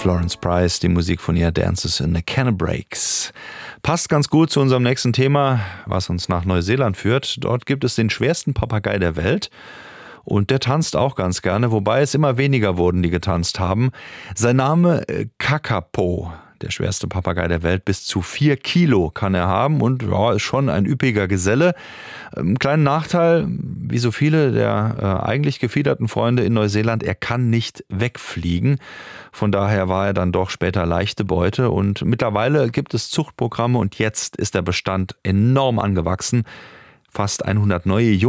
Florence Price, die Musik von ihr Dances in the Cannebrake's. Passt ganz gut zu unserem nächsten Thema, was uns nach Neuseeland führt. Dort gibt es den schwersten Papagei der Welt. Und der tanzt auch ganz gerne, wobei es immer weniger wurden, die getanzt haben. Sein Name Kakapo, der schwerste Papagei der Welt. Bis zu 4 Kilo kann er haben und ja, ist schon ein üppiger Geselle. Einen kleinen Nachteil, wie so viele der eigentlich gefiederten Freunde in Neuseeland, er kann nicht wegfliegen. Von daher war er dann doch später leichte Beute. Und mittlerweile gibt es Zuchtprogramme und jetzt ist der Bestand enorm angewachsen. Fast 100 neue Junge